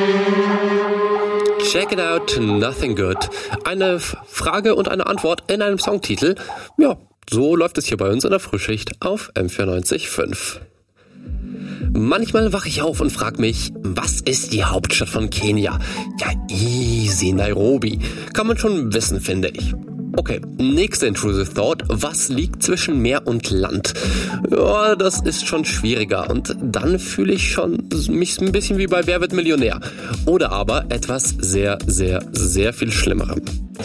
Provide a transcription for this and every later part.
Check it out, nothing good. Eine Frage und eine Antwort in einem Songtitel. Ja, so läuft es hier bei uns in der Frühschicht auf M94.5. Manchmal wache ich auf und frage mich, was ist die Hauptstadt von Kenia? Ja, easy, Nairobi. Kann man schon wissen, finde ich. Okay, nächste intrusive thought. Was liegt zwischen Meer und Land? Ja, das ist schon schwieriger und dann fühle ich schon mich ein bisschen wie bei Wer wird Millionär. Oder aber etwas sehr, sehr, sehr viel Schlimmerem.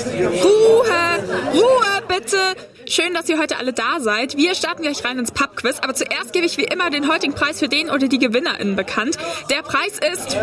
Ruhe bitte! Schön, dass ihr heute alle da seid. Wir starten gleich rein ins Pub-Quiz, aber zuerst gebe ich wie immer den heutigen Preis für den oder die GewinnerInnen bekannt. Der Preis ist...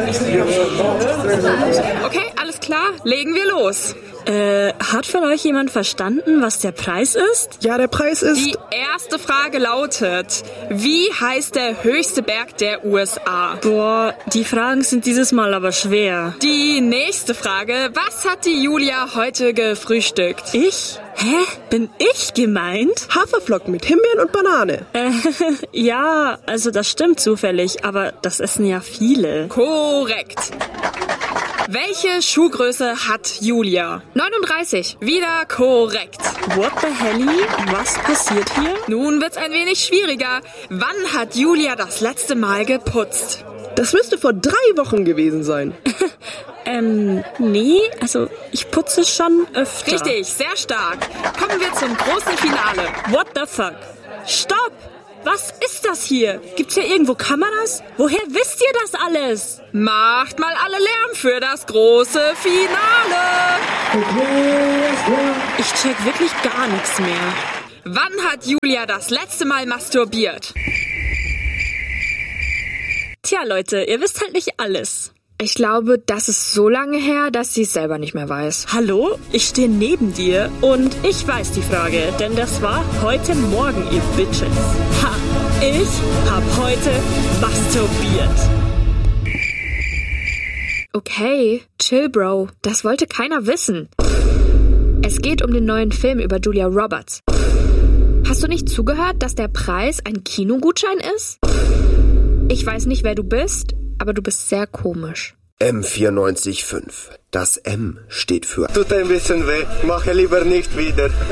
Okay, alles klar, legen wir los. Hat von euch jemand verstanden, was der Preis ist? Ja, der Preis ist... Die erste Frage lautet, wie heißt der höchste Berg der USA? Boah, die Fragen sind dieses Mal aber schwer. Die nächste Frage, was hat die Julia heute gefrühstückt? Ich? Hä? Bin ich gemeint? Haferflocken mit Himbeeren und Banane. Ja, also das stimmt zufällig, aber das essen ja viele. Korrekt. Welche Schuhgröße hat Julia? 39. Wieder korrekt. What the helly? Was passiert hier? Nun wird's ein wenig schwieriger. Wann hat Julia das letzte Mal geputzt? Das müsste vor 3 Wochen gewesen sein. Nee, also ich putze schon öfter. Richtig, sehr stark. Kommen wir zum großen Finale. What the fuck? Stopp! Was ist das hier? Gibt's hier irgendwo Kameras? Woher wisst ihr das alles? Macht mal alle Lärm für das große Finale. Ich check wirklich gar nichts mehr. Wann hat Julia das letzte Mal masturbiert? Tja, Leute, ihr wisst halt nicht alles. Ich glaube, das ist so lange her, dass sie es selber nicht mehr weiß. Hallo? Ich stehe neben dir und ich weiß die Frage, denn das war heute Morgen, ihr Bitches. Ha! Ich hab heute masturbiert. Okay, chill, Bro. Das wollte keiner wissen. Es geht um den neuen Film über Julia Roberts. Hast du nicht zugehört, dass der Preis ein Kinogutschein ist? Ich weiß nicht, wer du bist, aber du bist sehr komisch. M94.5. Das M steht für... Tut ein bisschen weh. Mache lieber nicht wieder.